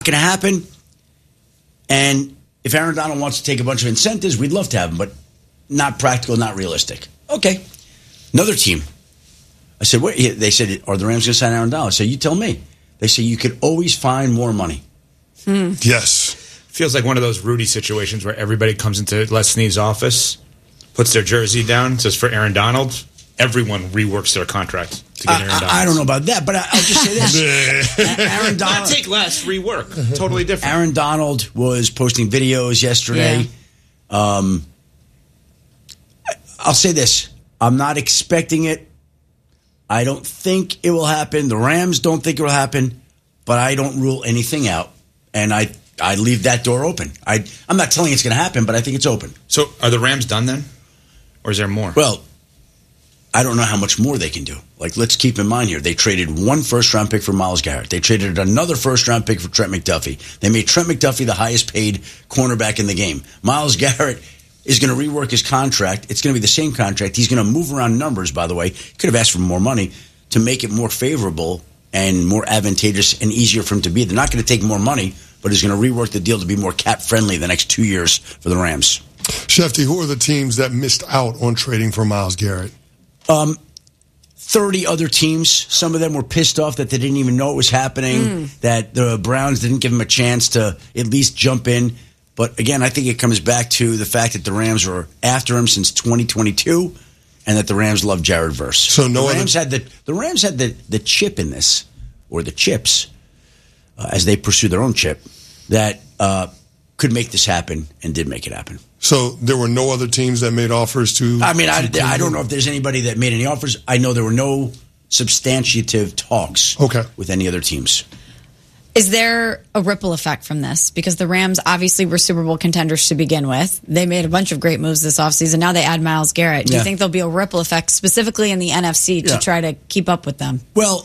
going to happen. And if Aaron Donald wants to take a bunch of incentives, we'd love to have him, but not practical, not realistic. Okay. Another team. I said, what? They said, are the Rams going to sign Aaron Donald? I said, you tell me. They say you could always find more money. Yes. Feels like one of those Rudy situations where everybody comes into Les Snead's office, puts their jersey down, says for Aaron Donald. Everyone reworks their contract to get Aaron Donald. I don't know about that, but I'll just say this. Aaron Donald. Not take less, rework. Totally different. Aaron Donald was posting videos yesterday. Yeah. I'll say this. I'm not expecting it. I don't think it will happen. The Rams don't think it will happen, but I don't rule anything out. And I leave that door open. I'm not telling you it's going to happen, but I think it's open. So are the Rams done then? Or is there more? Well, I don't know how much more they can do. Like, let's keep in mind here, they traded one first-round pick for Myles Garrett. They traded another first-round pick for Trent McDuffie. They made Trent McDuffie the highest-paid cornerback in the game. Myles Garrett is going to rework his contract. It's going to be the same contract. He's going to move around numbers, by the way. He could have asked for more money to make it more favorable and more advantageous and easier for him to be. They're not going to take more money, but he's going to rework the deal to be more cap-friendly the next 2 years for the Rams. Shefty, who are the teams that missed out on trading for Myles Garrett? 30 other teams. Some of them were pissed off that they didn't even know it was happening, that the Browns didn't give them a chance to at least jump in. But again, I think it comes back to the fact that the Rams were after him since 2022, and that the Rams love Jared Verse. So the Rams had the chip in this, or the chips, as they pursue their own chip, that could make this happen and did make it happen. So there were no other teams that made offers to... I mean, I don't know if there's anybody that made any offers. I know there were no substantive talks with any other teams. Is there a ripple effect from this? Because the Rams obviously were Super Bowl contenders to begin with. They made a bunch of great moves this offseason. Now they add Myles Garrett. Do you think there'll be a ripple effect specifically in the NFC to try to keep up with them? Well,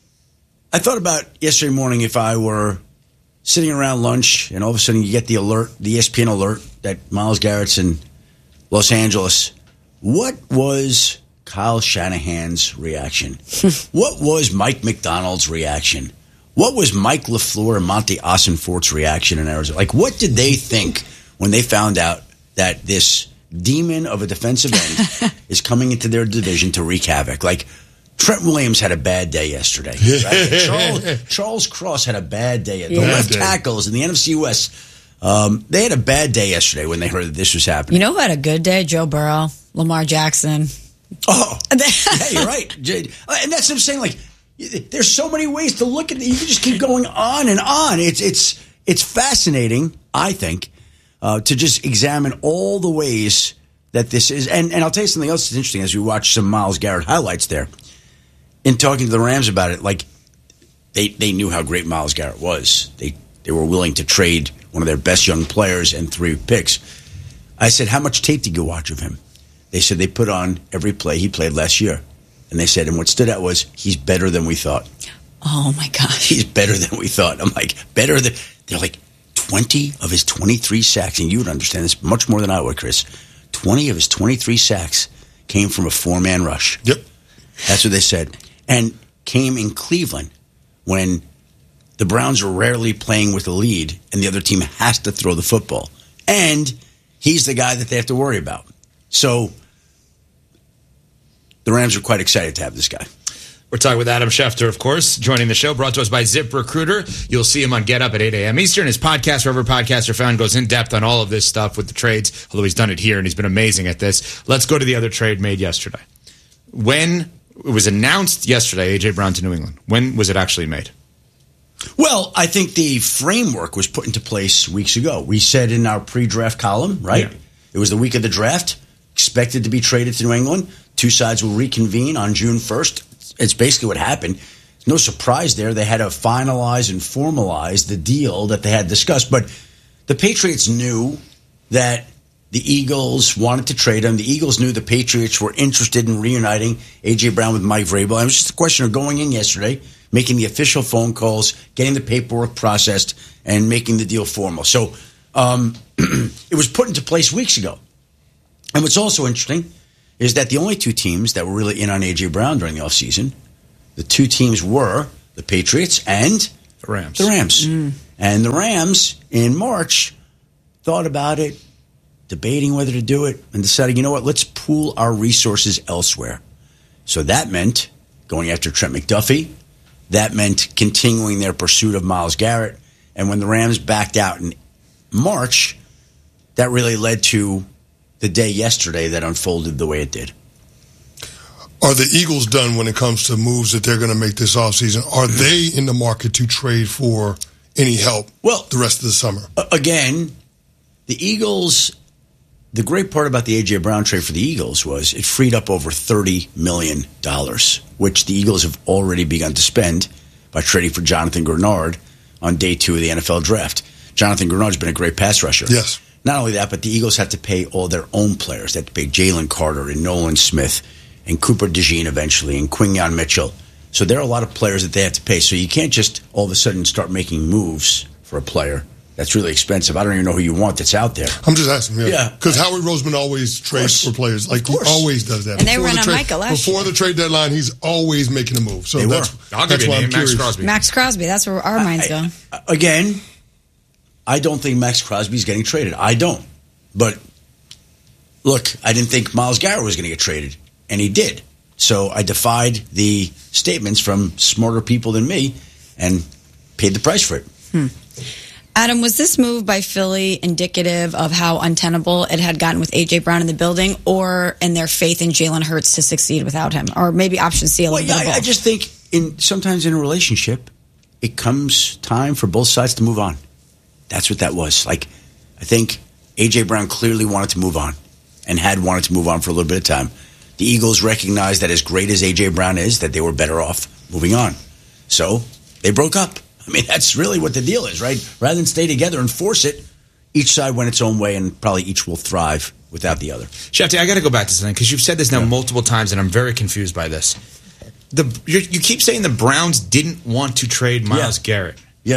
I thought about yesterday morning if I were sitting around lunch and all of a sudden you get the alert, the ESPN alert that Myles Garrett's in Los Angeles. What was Kyle Shanahan's reaction? What was Mike McDonald's reaction? What was Mike LaFleur and Monty Ossenfort's reaction in Arizona? Like, what did they think when they found out that this demon of a defensive end is coming into their division to wreak havoc? Like, Trent Williams had a bad day yesterday. Right? Charles Cross had a bad day. The left tackles in the NFC West, they had a bad day yesterday when they heard that this was happening. You know who had a good day? Joe Burrow, Lamar Jackson. Oh, yeah, you're right. And that's what I'm saying, like, there's so many ways to look at it. You can just keep going on and on. It's fascinating, I think, to just examine all the ways that this is. And I'll tell you something else that's interesting as we watch some Myles Garrett highlights there. In talking to the Rams about it, like they knew how great Myles Garrett was. They were willing to trade one of their best young players and 3 picks. I said, how much tape did you watch of him? They said they put on every play he played last year. And they said, and what stood out was, he's better than we thought. Oh, my gosh. He's better than we thought. I'm like, better than... They're like, 20 of his 23 sacks, and you would understand this much more than I would, Chris. 20 of his 23 sacks came from a 4-man rush. Yep. That's what they said. And came in Cleveland when the Browns are rarely playing with a lead, and the other team has to throw the football. And he's the guy that they have to worry about. So... the Rams are quite excited to have this guy. We're talking with Adam Schefter, of course, joining the show, brought to us by ZipRecruiter. You'll see him on Get Up at 8 a.m. Eastern. His podcast, wherever podcasts are found, goes in depth on all of this stuff with the trades, although he's done it here and he's been amazing at this. Let's go to the other trade made yesterday. When it was announced yesterday, A.J. Brown to New England, when was it actually made? Well, I think the framework was put into place weeks ago. We said in our pre-draft column, right? Yeah. It was the week of the draft, expected to be traded to New England. 2 sides will reconvene on June 1st. It's basically what happened. There's no surprise there. They had to finalize and formalize the deal that they had discussed. But the Patriots knew that the Eagles wanted to trade him. The Eagles knew the Patriots were interested in reuniting A.J. Brown with Mike Vrabel. It was just a question of going in yesterday, making the official phone calls, getting the paperwork processed, and making the deal formal. So it was put into place weeks ago. And what's also interesting is that the only 2 teams that were really in on A.J. Brown during the offseason, the 2 teams were the Patriots and the Rams. The Rams. And the Rams, in March, thought about it, debating whether to do it, and decided, you know what, let's pool our resources elsewhere. So that meant going after Trent McDuffie. That meant continuing their pursuit of Myles Garrett. And when the Rams backed out in March, that really led to the day yesterday that unfolded the way it did. Are the Eagles done when it comes to moves that they're going to make this offseason? Are they in the market to trade for any help the rest of the summer? Again, the Eagles, the great part about the A.J. Brown trade for the Eagles was it freed up over $30 million, which the Eagles have already begun to spend by trading for Jonathan Grenard on day 2 of the NFL draft. Jonathan Grenard's been a great pass rusher. Yes. Not only that, but the Eagles have to pay all their own players. They have to pay Jalen Carter and Nolan Smith and Cooper DeJean eventually and Quinyon Mitchell. So there are a lot of players that they have to pay. So you can't just all of a sudden start making moves for a player that's really expensive. I don't even know who you want that's out there. I'm just asking. Yeah. Because Howie Roseman always trades for players. Like, he always does that. And they ran on Micah last year. Before the trade deadline, he's always making a move. So I'll give you a name, Max Crosby. Max Crosby. That's where our minds go. Again, I don't think Max Crosby's getting traded. I don't. But, look, I didn't think Myles Garrett was going to get traded. And he did. So I defied the statements from smarter people than me and paid the price for it. Adam, was this move by Philly indicative of how untenable it had gotten with A.J. Brown in the building, or in their faith in Jalen Hurts to succeed without him? Or maybe option C, a little bit of both? I just think sometimes in a relationship, it comes time for both sides to move on. That's what that was. Like, I think A.J. Brown clearly wanted to move on and had wanted to move on for a little bit of time. The Eagles recognized that as great as A.J. Brown is, that they were better off moving on. So they broke up. I mean, that's really what the deal is, right? Rather than stay together and force it, each side went its own way, and probably each will thrive without the other. Shefty, I got to go back to something, because you've said this now multiple times, and I'm very confused by this. You keep saying the Browns didn't want to trade Myles Garrett. Yeah.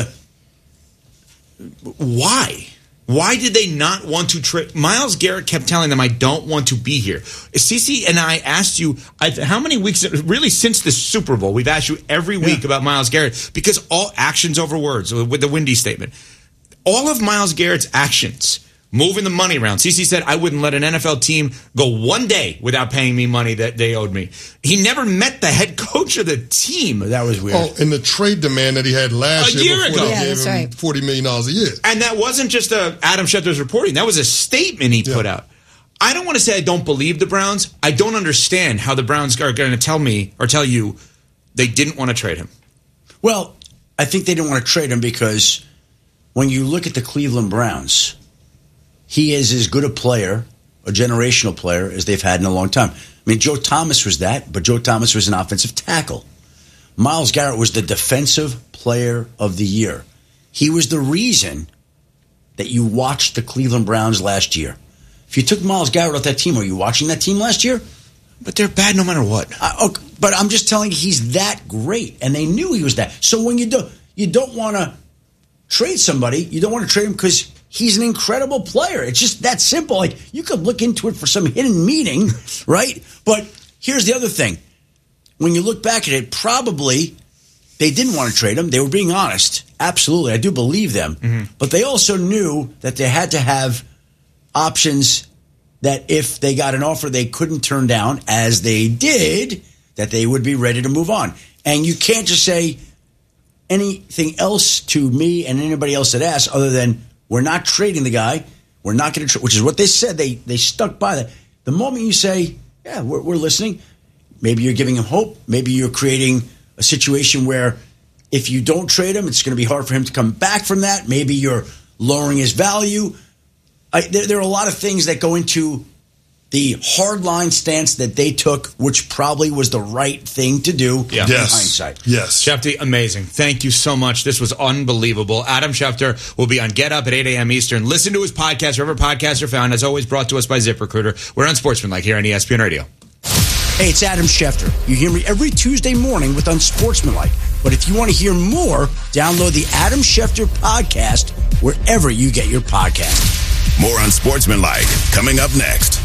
Why? Why did they not want to trade? Myles Garrett kept telling them, I don't want to be here. Cece and I asked you, how many weeks, really since the Super Bowl, we've asked you every week about Myles Garrett, because all actions over words, with the Windy statement. All of Myles Garrett's actions, moving the money around. Cece said, I wouldn't let an NFL team go one day without paying me money that they owed me. He never met the head coach of the team. That was weird. Oh, and the trade demand that he had last year before they gave him $40 million a year. And that wasn't just Adam Schefter's reporting. That was a statement he put out. I don't want to say I don't believe the Browns. I don't understand how the Browns are going to tell me or tell you they didn't want to trade him. Well, I think they didn't want to trade him because when you look at the Cleveland Browns, he is as good a player, a generational player, as they've had in a long time. I mean, Joe Thomas was that, but Joe Thomas was an offensive tackle. Myles Garrett was the defensive player of the year. He was the reason that you watched the Cleveland Browns last year. If you took Myles Garrett off that team, were you watching that team last year? But they're bad no matter what. Okay, but I'm just telling you, he's that great, and they knew he was that. So when you don't want to trade somebody, you don't want to trade him because he's an incredible player. It's just that simple. Like, you could look into it for some hidden meaning, right? But here's the other thing. When you look back at it, probably they didn't want to trade him. They were being honest. Absolutely. I do believe them. Mm-hmm. But they also knew that they had to have options that if they got an offer they couldn't turn down, as they did, that they would be ready to move on. And you can't just say anything else to me and anybody else that asks other than, we're not trading the guy. We're not going to trade, which is what they said. They stuck by that. The moment you say, yeah, we're listening, maybe you're giving him hope. Maybe you're creating a situation where if you don't trade him, it's going to be hard for him to come back from that. Maybe you're lowering his value. There are a lot of things that go into the hardline stance that they took, which probably was the right thing to do in hindsight. Yes. Shefty, amazing. Thank you so much. This was unbelievable. Adam Schefter will be on Get Up at 8 a.m. Eastern. Listen to his podcast, wherever podcasts are found, as always brought to us by ZipRecruiter. We're on Sportsmanlike here on ESPN Radio. Hey, it's Adam Schefter. You hear me every Tuesday morning with Unsportsmanlike. But if you want to hear more, download the Adam Schefter podcast wherever you get your podcast. More Unsportsmanlike coming up next.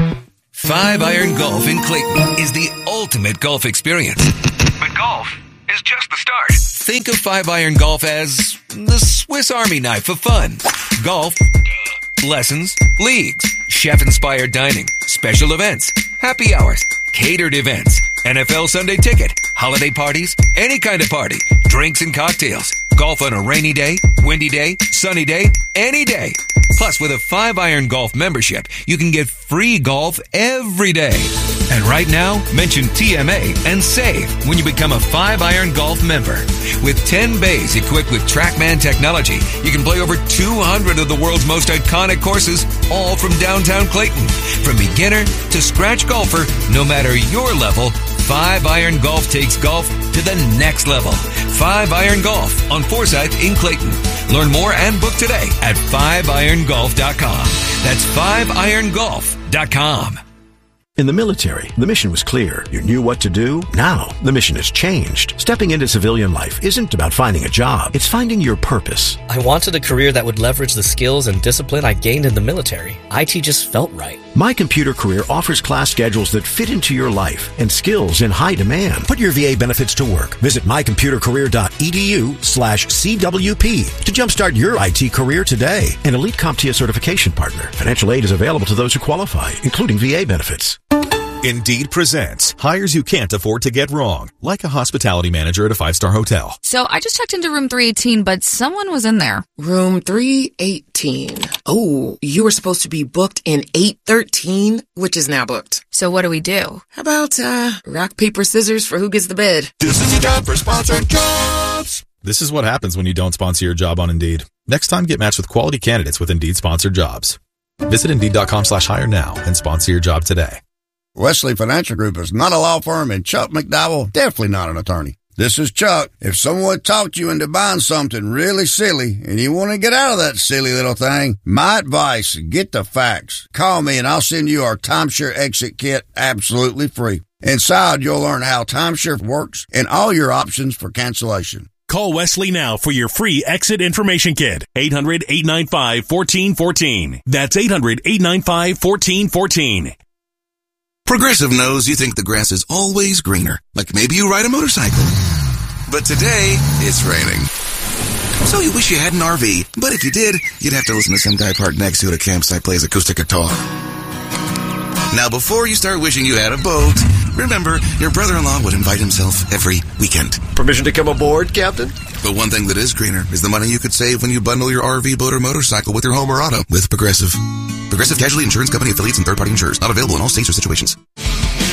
5 Iron Golf in Clayton is the ultimate golf experience. But golf is is just the start. Think of 5-iron golf as the Swiss Army knife of fun. Golf, lessons, leagues, chef-inspired dining, special events, happy hours, catered events, NFL Sunday ticket, holiday parties, any kind of party, drinks and cocktails, golf on a rainy day, windy day, sunny day, any day. Plus, with a 5-iron golf membership, you can get free golf every day. And right now, mention TMA and save when you become a 5-iron golf member. With 10 bays equipped with TrackMan technology, you can play over 200 of the world's most iconic courses, all from downtown Clayton. From beginner to scratch golfer, no matter your level, 5-iron golf takes golf to the next level. 5-iron golf on Forsyth in Clayton. Learn more and book today at 5irongolf.com. That's 5irongolf.com. In the military, the mission was clear. You knew what to do. Now, the mission has changed. Stepping into civilian life isn't about finding a job. It's finding your purpose. I wanted a career that would leverage the skills and discipline I gained in the military. IT just felt right. My Computer Career offers class schedules that fit into your life and skills in high demand. Put your VA benefits to work. Visit mycomputercareer.edu/CWP to jumpstart your IT career today. An Elite CompTIA certification partner. Financial aid is available to those who qualify, including VA benefits. Indeed presents hires you can't afford to get wrong, like a hospitality manager at a 5-star hotel. So I just checked into room 318, but someone was in there. Room 318. Oh, you were supposed to be booked in 813, which is now booked. So what do we do? How about rock, paper, scissors for who gets the bed? This is a job for sponsored jobs. This is what happens when you don't sponsor your job on Indeed. Next time, get matched with quality candidates with Indeed sponsored jobs. Visit Indeed.com/hire now and sponsor your job today. Wesley Financial Group is not a law firm, and Chuck McDowell definitely not an attorney. This is Chuck. If someone talked you into buying something really silly and you want to get out of that silly little thing, my advice, get the facts. Call me and I'll send you our timeshare exit kit absolutely free. Inside, you'll learn how timeshare works and all your options for cancellation. Call Wesley now for your free exit information kit. 800-895-1414. That's 800-895-1414. Progressive knows you think the grass is always greener, like maybe you ride a motorcycle. But today, it's raining. So you wish you had an RV, but if you did, you'd have to listen to some guy parked next to you at a campsite plays acoustic guitar. Now, before you start wishing you had a boat, remember, your brother-in-law would invite himself every weekend. Permission to come aboard, Captain? But one thing that is greener is the money you could save when you bundle your RV, boat, or motorcycle with your home or auto with Progressive. Progressive Casualty Insurance Company affiliates and third-party insurers. Not available in all states or situations.